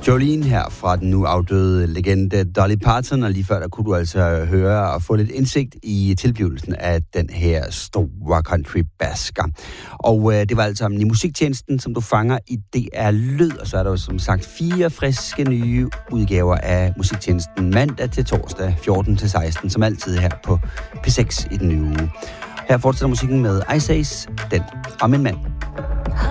Jolene her fra den nu afdøde legende Dolly Parton, og lige før der kunne du altså høre og få lidt indsigt i tilblivelsen af den her store country basker. Og det var alt sammen i musiktjenesten, som du fanger i DR Lyd, og så er der jo som sagt 4 friske nye udgaver af musiktjenesten mandag til torsdag 14-16, som altid her på P6 i den nye uge. Her fortsætter musikken med Ice Ace, Den om en mand.